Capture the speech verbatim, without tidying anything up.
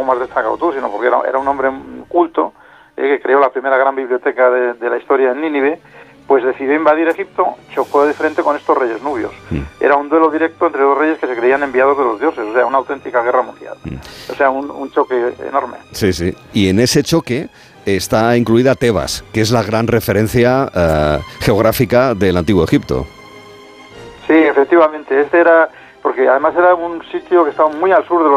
como has destacado tú, sino porque era, era un hombre culto, eh, que creó la primera gran biblioteca de, de la historia en Nínive, pues decidió invadir Egipto, chocó de frente con estos reyes nubios. Mm. Era un duelo directo entre dos reyes que se creían enviados de los dioses, o sea, una auténtica guerra mundial. Mm. O sea, un, un choque enorme. Sí, sí. Y en ese choque está incluida Tebas, que es la gran referencia uh, geográfica del Antiguo Egipto. Sí, efectivamente. Este era, porque además era un sitio que estaba muy al sur de los